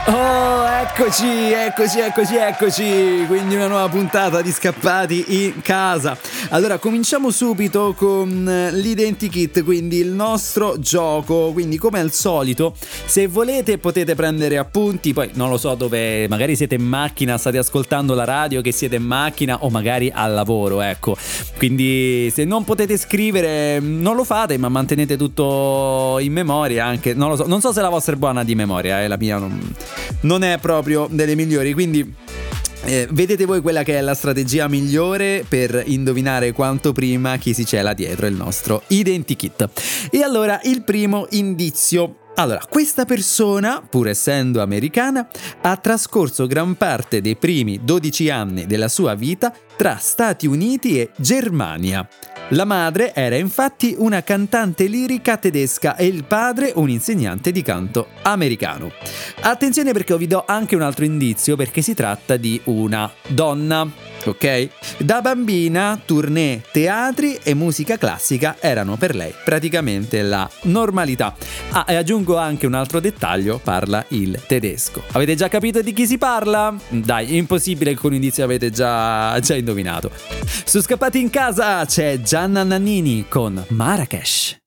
Oh, eccoci. Quindi una nuova puntata di Scappati in Casa. Allora, cominciamo subito con l'identikit, quindi il nostro gioco. Quindi, come al solito, se volete potete prendere appunti. Poi non lo so dove, magari siete in macchina, state ascoltando la radio, che siete in macchina o magari al lavoro, ecco. Quindi se non potete scrivere non lo fate, ma mantenete tutto in memoria anche. Non lo so, non so se la vostra è buona di memoria, la mia non è proprio delle migliori, quindi vedete voi quella che è la strategia migliore per indovinare quanto prima chi si cela dietro il nostro identikit. E allora il primo indizio. Allora, questa persona, pur essendo americana, ha trascorso gran parte dei primi 12 anni della sua vita tra Stati Uniti e Germania. La madre era infatti una cantante lirica tedesca e il padre un insegnante di canto americano. Attenzione, perché vi do anche un altro indizio, perché si tratta di una donna, ok? Da bambina tournée, teatri e musica classica erano per lei praticamente la normalità. Ah, e aggiungo anche un altro dettaglio: parla il tedesco. Avete già capito di chi si parla? Dai, impossibile che con un indizio avete già indovinato. Su Scappati in Casa c'è Gianna Nannini con Marrakesh.